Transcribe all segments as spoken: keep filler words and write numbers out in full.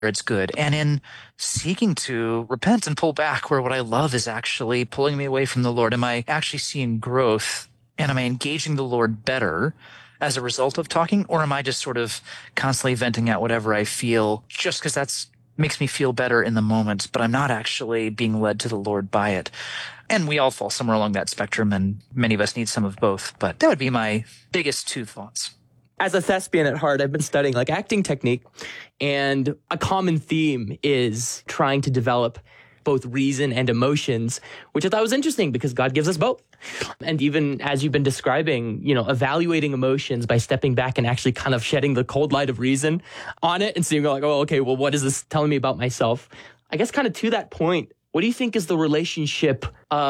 it's good, and in seeking to repent and pull back where what I love is actually pulling me away from the Lord? Am I actually seeing growth, and am I engaging the Lord better as a result of talking, or am I just sort of constantly venting out whatever I feel just because that's makes me feel better in the moment, but I'm not actually being led to the Lord by it? And we all fall somewhere along that spectrum, and many of us need some of both. But that would be my biggest two thoughts. As a thespian at heart, I've been studying like acting technique, and a common theme is trying to develop both reason and emotions, which I thought was interesting because God gives us both. And even as you've been describing, you know, evaluating emotions by stepping back and actually kind of shedding the cold light of reason on it and seeing like, oh, okay, well, what is this telling me about myself? I guess kind of to that point, what do you think is the relationship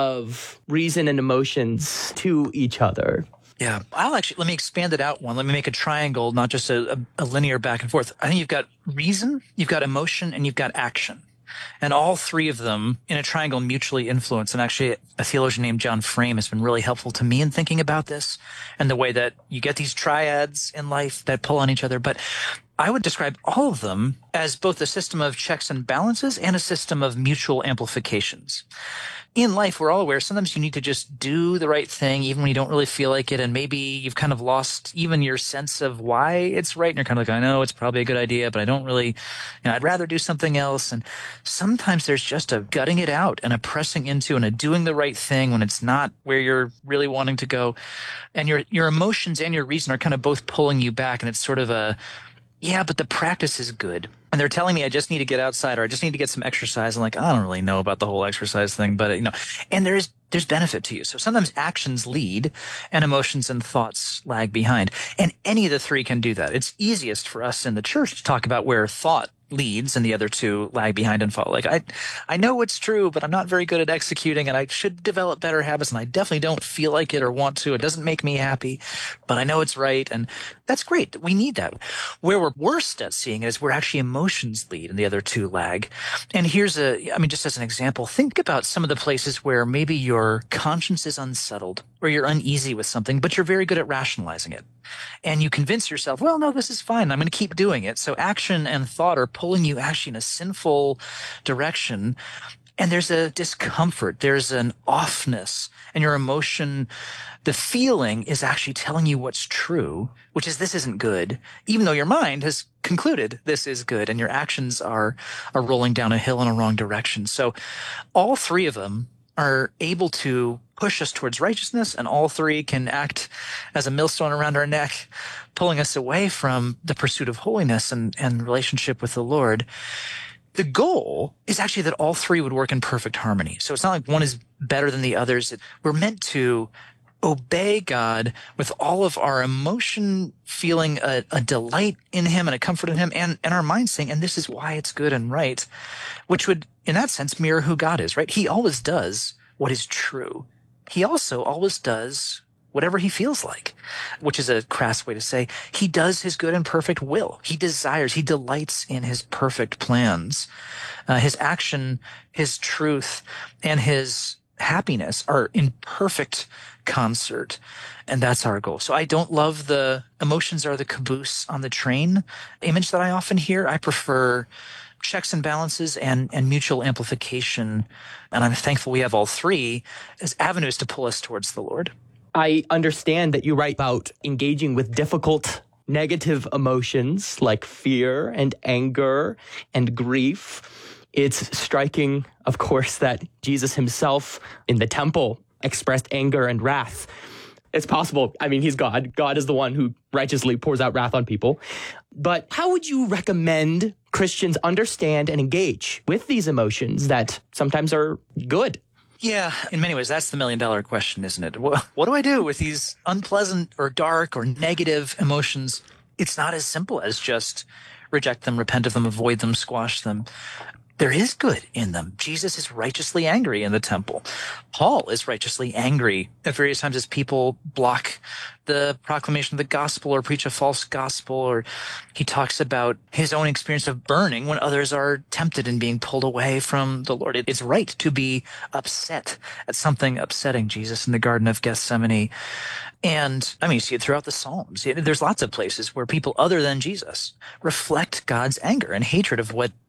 of reason and emotions to each other? Yeah, I'll actually, let me expand it out one. Let me make a triangle, not just a, a, a linear back and forth. I think you've got reason, you've got emotion, and you've got action. And all three of them in a triangle mutually influence. And actually, a theologian named John Frame has been really helpful to me in thinking about this and the way that you get these triads in life that pull on each other. But I would describe all of them as both a system of checks and balances and a system of mutual amplifications. In life, we're all aware sometimes you need to just do the right thing even when you don't really feel like it, and maybe you've kind of lost even your sense of why it's right, and you're kind of like, I know it's probably a good idea, but I don't really, you know, I'd rather do something else. And sometimes there's just a gutting it out and a pressing into and a doing the right thing when it's not where you're really wanting to go. And your your emotions and your reason are kind of both pulling you back, and it's sort of a, yeah, but the practice is good. And they're telling me I just need to get outside or I just need to get some exercise. I'm like, I don't really know about the whole exercise thing, but you know, and there's, there's benefit to you. So sometimes actions lead and emotions and thoughts lag behind. And any of the three can do that. It's easiest for us in the church to talk about where thought leads and the other two lag behind and follow. Like, I, I know it's true, but I'm not very good at executing, and I should develop better habits, and I definitely don't feel like it or want to. It doesn't make me happy, but I know it's right. And that's great. We need that. Where we're worst at seeing it is where actually emotions lead and the other two lag. And here's a, I mean, just as an example, think about some of the places where maybe your conscience is unsettled or you're uneasy with something, but you're very good at rationalizing it. And you convince yourself, well, no, this is fine. I'm going to keep doing it. So action and thought are pulling you actually in a sinful direction. And there's a discomfort. There's an offness. And your emotion, the feeling is actually telling you what's true, which is this isn't good, even though your mind has concluded this is good, and your actions are, are rolling down a hill in a wrong direction. So all three of them are able to push us towards righteousness, and all three can act as a millstone around our neck, pulling us away from the pursuit of holiness and, and relationship with the Lord. The goal is actually that all three would work in perfect harmony. So it's not like one is better than the others. We're meant to obey God with all of our emotion, feeling a, a delight in him and a comfort in him, and, and our mind saying, and this is why it's good and right, which would, in that sense, mirror who God is, right? He always does what is true. He also always does whatever he feels like, which is a crass way to say he does his good and perfect will. He desires, he delights in his perfect plans. Uh, his action, his truth, and his happiness are in perfect concert. And that's our goal. So I don't love the emotions are the caboose on the train image that I often hear. I prefer checks and balances and, and mutual amplification. And I'm thankful we have all three as avenues to pull us towards the Lord. I understand that you write about engaging with difficult negative emotions like fear and anger and grief. It's striking, of course, that Jesus himself in the temple expressed anger and wrath. It's possible. I mean, he's God. God is the one who righteously pours out wrath on people. But how would you recommend Christians understand and engage with these emotions that sometimes are good? Yeah, in many ways, that's the million dollar question, isn't it? What, what do I do with these unpleasant or dark or negative emotions? It's not as simple as just reject them, repent of them, avoid them, squash them. there is good in them. Jesus is righteously angry in the temple. Paul is righteously angry at various times as people block the proclamation of the gospel or preach a false gospel, or he talks about his own experience of burning when others are tempted and being pulled away from the Lord. It's right to be upset at something upsetting Jesus in the Garden of Gethsemane. And I mean, you see it throughout the Psalms. There's lots of places where people other than Jesus reflect God's anger and hatred of what